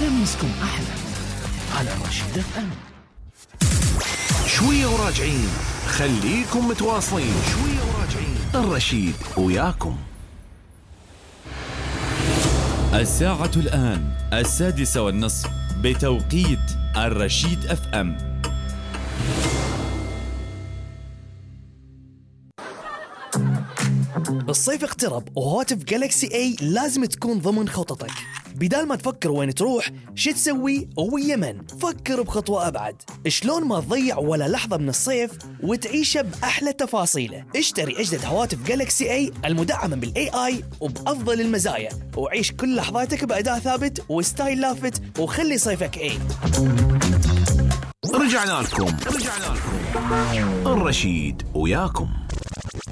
خميسكم أحلى على رشيد اف ام. شوية وراجعين، خليكم متواصلين. شوية وراجعين، الرشيد وياكم. الساعة الآن 6:30 بتوقيت الرشيد اف ام. الصيف اقترب وهواتف جالكسي اي لازم تكون ضمن خططك. بدال ما تفكر وين تروح شو تسوي ويا من، فكر بخطوة أبعد. شلون ما تضيع ولا لحظة من الصيف وتعيشه بأحلى تفاصيله. اشتري أجدد هواتف جالكسي اي المدعمة بالاي اي وبأفضل المزايا، وعيش كل لحظاتك بأداء ثابت وستايل لافت، وخلي صيفك اي. رجعنا لكم الرشيد وياكم.